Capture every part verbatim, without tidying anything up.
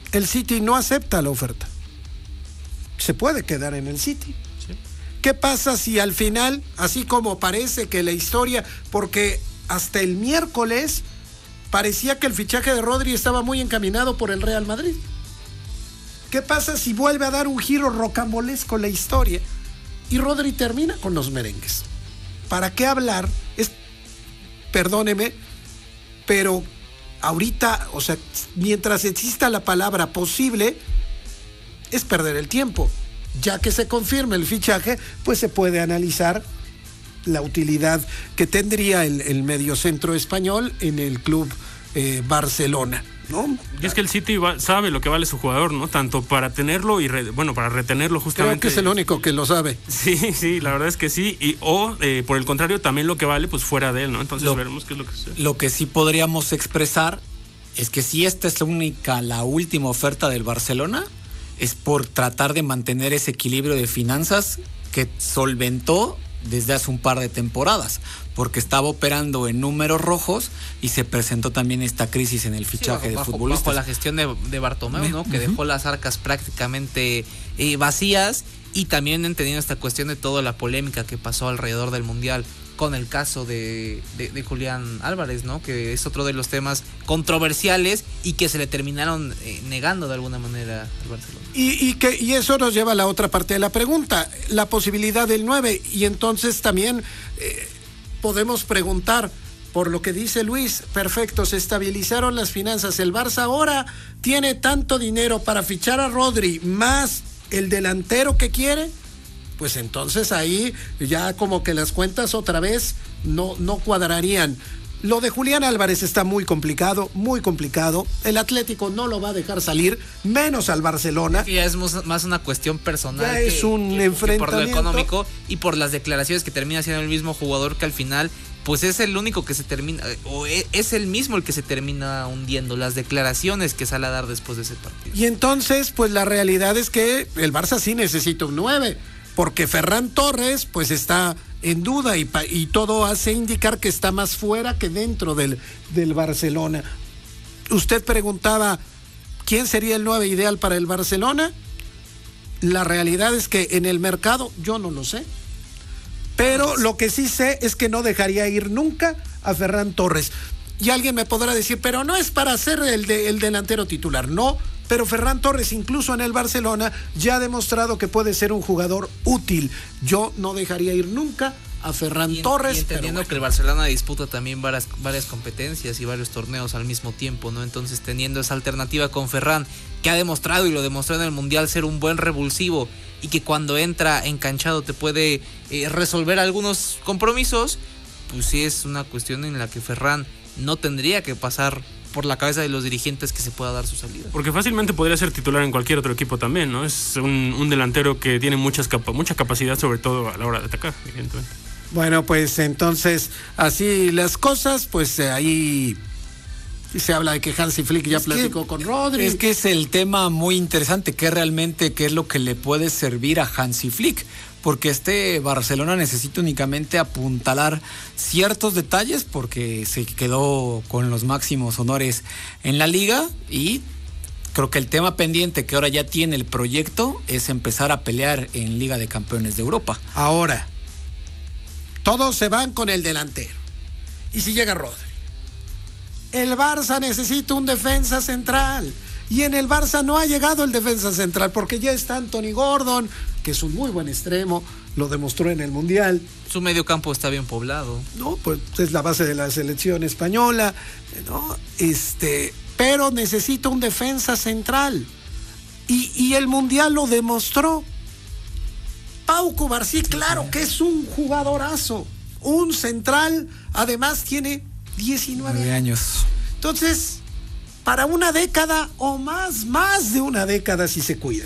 el City no acepta la oferta. Se puede quedar en el City. Sí. ¿Qué pasa si al final, así como parece que la historia, porque hasta el miércoles parecía que el fichaje de Rodri estaba muy encaminado por el Real Madrid? ¿Qué pasa si vuelve a dar un giro rocambolesco la historia y Rodri termina con los merengues? ¿Para qué hablar? Es, perdóneme, pero ahorita, o sea, mientras exista la palabra posible, es perder el tiempo. Ya que se confirme el fichaje, pues se puede analizar la utilidad que tendría el, el mediocentro español en el club eh, Barcelona, ¿no? Y es que el City va, sabe lo que vale su jugador, ¿no? Tanto para tenerlo y, re, bueno, para retenerlo justamente. Creo que es el único que lo sabe. Sí, sí, la verdad es que sí. Y, o, eh, por el contrario, también lo que vale, pues fuera de él, ¿no? Entonces lo, veremos qué es lo que sucede. Lo que sí podríamos expresar es que si esta es la única, la última oferta del Barcelona, es por tratar de mantener ese equilibrio de finanzas que solventó desde hace un par de temporadas, porque estaba operando en números rojos y se presentó también esta crisis en el fichaje sí, bajo, de futbolistas. Bajo la gestión de, de Bartomeu, ¿no? Que uh-huh. dejó las arcas prácticamente eh, vacías, y también entendiendo esta cuestión de toda la polémica que pasó alrededor del Mundial con el caso de, de, de Julián Álvarez, ¿no? Que es otro de los temas controversiales y que se le terminaron eh, negando de alguna manera al Barcelona. Y, y, que, y eso nos lleva a la otra parte de la pregunta, la posibilidad del nueve. Y entonces también eh, podemos preguntar, por lo que dice Luis, perfecto, se estabilizaron las finanzas. El Barça ahora tiene tanto dinero para fichar a Rodri más el delantero que quiere. Pues entonces ahí ya como que las cuentas otra vez no, no cuadrarían. Lo de Julián Álvarez está muy complicado, muy complicado. El Atlético no lo va a dejar salir, menos al Barcelona. Ya es más una cuestión personal. Ya que, es un que, enfrentamiento. Que por lo económico y por las declaraciones que termina siendo el mismo jugador, que al final pues es el único que se termina, o es el mismo el que se termina hundiendo, las declaraciones que sale a dar después de ese partido. Y entonces pues la realidad es que el Barça sí necesita un nueve. Porque Ferran Torres pues está en duda y, y todo hace indicar que está más fuera que dentro del, del Barcelona. Usted preguntaba, ¿quién sería el nueve ideal para el Barcelona? La realidad es que en el mercado yo no lo sé. Pero lo que sí sé es que no dejaría ir nunca a Ferran Torres. Y alguien me podrá decir, pero no es para ser el, de, el delantero titular. No, pero Ferran Torres, incluso en el Barcelona, ya ha demostrado que puede ser un jugador útil. Yo no dejaría ir nunca a Ferran y, Torres. Y entendiendo bueno. que el Barcelona disputa también varias, varias competencias y varios torneos al mismo tiempo, ¿no? Entonces, teniendo esa alternativa con Ferran, que ha demostrado y lo demostró en el Mundial ser un buen revulsivo y que cuando entra enganchado te puede eh, resolver algunos compromisos, pues sí es una cuestión en la que Ferran no tendría que pasar por la cabeza de los dirigentes que se pueda dar su salida. Porque fácilmente podría ser titular en cualquier otro equipo también, ¿no? Es un, un delantero que tiene muchas capa, mucha capacidad, sobre todo a la hora de atacar, evidentemente. Bueno, pues entonces, así las cosas, pues eh, ahí se habla de que Hansi Flick ya es platicó que, con Rodri. Es que es el tema muy interesante, que realmente qué es lo que le puede servir a Hansi Flick. Porque este Barcelona necesita únicamente apuntalar ciertos detalles porque se quedó con los máximos honores en la liga, y creo que el tema pendiente que ahora ya tiene el proyecto es empezar a pelear en Liga de Campeones de Europa. Ahora, todos se van con el delantero. ¿Y si llega Rodri? El Barça necesita un defensa central. Y en el Barça no ha llegado el defensa central porque ya está Anthony Gordon, que es un muy buen extremo, lo demostró en el Mundial. Su medio campo está bien poblado. No, pues es la base de la selección española, ¿no? Este, pero necesita un defensa central. Y, y el Mundial lo demostró. Pau Cubarsí, claro que es un jugadorazo. Un central, además tiene diecinueve años. Entonces, para una década o más, más de una década si se cuida.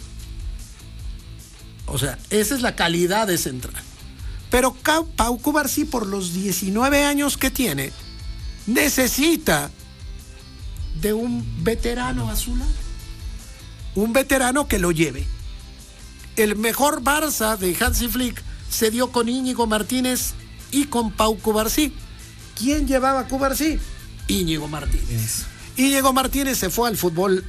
O sea, esa es la calidad de central. Pero Pau Cubarsí, por los diecinueve años que tiene, necesita de un veterano a su lado. Un veterano que lo lleve. El mejor Barça de Hansi Flick se dio con Íñigo Martínez y con Pau Cubarsí. ¿Quién llevaba a Cubarsí? Íñigo Martínez. Íñigo Martínez se fue al fútbol